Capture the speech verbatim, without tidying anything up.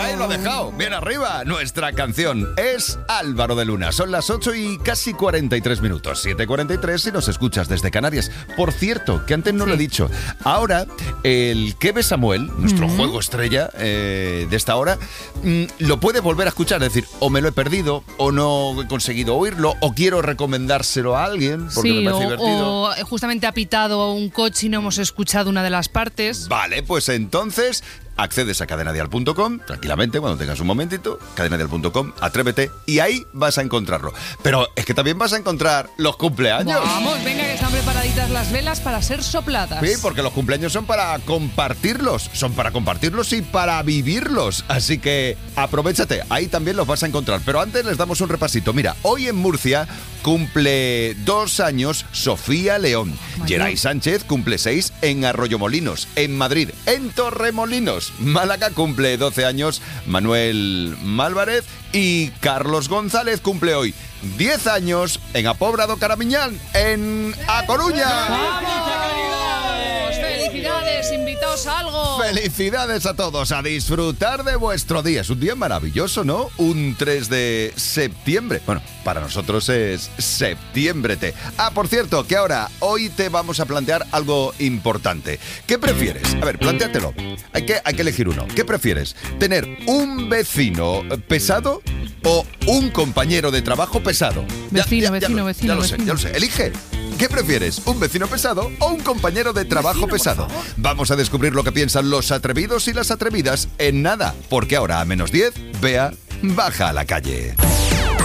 ahí lo ha dejado. Bien arriba. Nuestra canción es Álvaro de Luna. Son las ocho y casi cuarenta y tres minutos. siete y cuarenta y tres si nos escuchas desde Canarias. Por cierto, que antes no sí. lo he dicho. Ahora, el Que Ve Samuel, nuestro mm-hmm. juego estrella eh, de esta hora, mm, lo puede volver a escuchar. Es decir, o me lo he perdido, o no he conseguido oírlo, o quiero recomendárselo a alguien porque sí, me parece o, divertido. O justamente ha pitado un coche y no hemos escuchado una de las partes. Vale, pues entonces accedes a cadena dial punto com tranquilamente cuando tengas un momentito, cadena dial punto com, atrévete y ahí vas a encontrarlo. Pero es que también vas a encontrar los cumpleaños. Vamos, venga, que están preparaditas las velas para ser sopladas. Sí, porque los cumpleaños son para compartirlos, son para compartirlos y para vivirlos. Así que aprovéchate, ahí también los vas a encontrar. Pero antes les damos un repasito. Mira, hoy en Murcia cumple dos años Sofía León. Geray Sánchez cumple seis en Arroyomolinos. En Madrid, en Torremolinos. Málaga cumple doce años Manuel Málvarez. Y Carlos González cumple hoy diez años en Apobrado Caramiñán, en A Coruña. ¡Vamos! ¡Felicidades! ¡Invitaos a algo! ¡Felicidades a todos! A disfrutar de vuestro día. Es un día maravilloso, ¿no? Un tres de septiembre. Bueno, para nosotros es septiembre-te. Ah, por cierto, que ahora, hoy te vamos a plantear algo importante. ¿Qué prefieres? A ver, plantéatelo. Hay que, hay que elegir uno. ¿Qué prefieres? ¿Tener un vecino pesado o un compañero de trabajo pesado? Vecino, ya, ya, vecino, ya, vecino, ya lo vecino. sé, ya lo sé. Elige. ¿Qué prefieres? ¿Un vecino pesado o un compañero de trabajo vecino, pesado? Vamos a descubrir lo que piensan los atrevidos y las atrevidas en nada, porque ahora a menos diez, Bea baja a la calle.